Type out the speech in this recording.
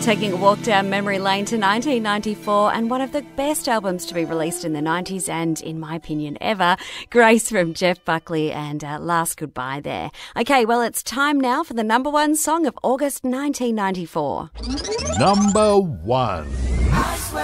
Taking a walk down memory lane to 1994 and one of the best albums to be released in the 90s and, in my opinion, ever. Grace from Jeff Buckley and Last Goodbye there. Okay, well, it's time now for the number one song of August 1994. Number one.